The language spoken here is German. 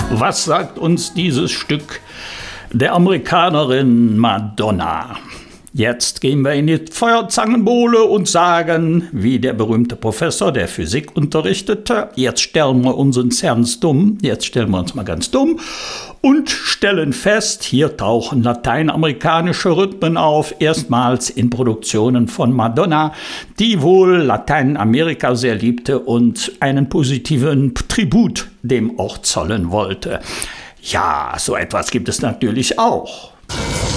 Was sagt uns dieses Stück der Amerikanerin Madonna? Jetzt gehen wir in die Feuerzangenbowle und sagen, wie der berühmte Professor, der Physik unterrichtete, jetzt stellen wir uns ganz dumm, jetzt stellen wir uns mal ganz dumm und stellen fest, hier tauchen lateinamerikanische Rhythmen auf, erstmals in Produktionen von Madonna, die wohl Lateinamerika sehr liebte und einen positiven Tribut dem Ort zollen wollte. Ja, so etwas gibt es natürlich auch.